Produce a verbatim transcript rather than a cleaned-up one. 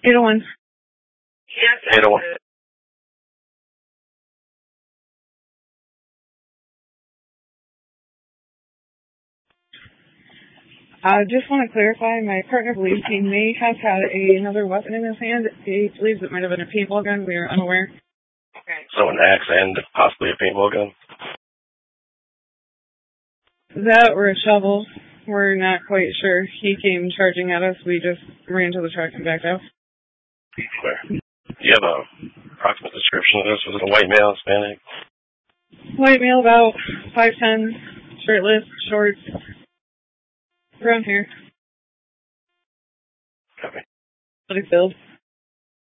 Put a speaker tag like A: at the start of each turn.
A: eight oh one.
B: Yes, eight oh one.
A: I just want to clarify, my partner believes he may have had a, another weapon in his hand. He believes it might have been a paintball gun. We are unaware.
B: Okay. So an axe and possibly a paintball gun?
A: That or a shovel. We're not quite sure. He came charging at us. We just ran to the truck and backed out.
B: Where? Do you have an approximate description of this? Was it a white male, Hispanic?
A: White male, about five ten, shirtless, shorts, brown hair.
B: Copy.
A: Fully filled.